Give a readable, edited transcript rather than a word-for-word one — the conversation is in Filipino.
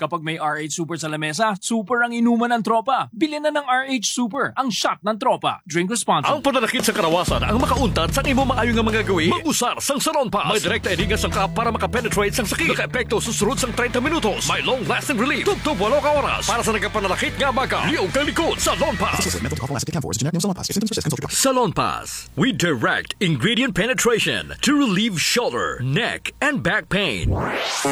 Kapag may RH Super sa lamesa, super ang inuman ng tropa. Bili na ng RH Super, ang shot ng tropa. Drink responsibly. Ang pananakit sa karawasan, ang makauntad sa imo maayo nga mga gawi, mag-usar sang Salonpas. May direkta edinga sang kap para makapenetrate sang sakit. Naka-epekto susunod sang 30 minutos. May long-lasting relief. Tugtog 8 ka oras. Para sa nagkapanalakit nga baga. Liog kang likod. Salonpas. Salonpas. We direct ingredient penetration to relieve shoulder, neck, and back pain.